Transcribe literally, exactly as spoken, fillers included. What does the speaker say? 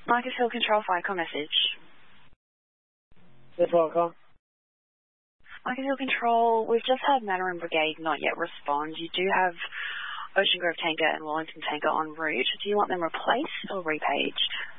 Marcus Hill Control Fire message. Yes, welcome. Marcus Hill Control, we've just had Mandarin Brigade not yet respond. You do have Ocean Grove Tanker and Wellington Tanker en route. Do you want them replaced or repaged?